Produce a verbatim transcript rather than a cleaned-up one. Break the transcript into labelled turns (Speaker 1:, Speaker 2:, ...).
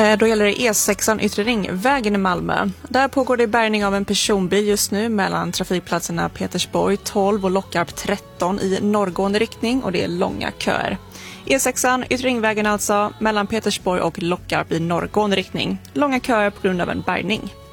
Speaker 1: Då gäller det E sexan Yttre Ringvägen i Malmö. Där pågår det bärgning av en personbil just nu mellan trafikplatserna Petersborg tolv och Lockarp tretton i norrgående riktning, och det är långa köer. E sexan Yttre Ringvägen alltså mellan Petersborg och Lockarp i norrgående riktning. Långa köer på grund av en bärgning.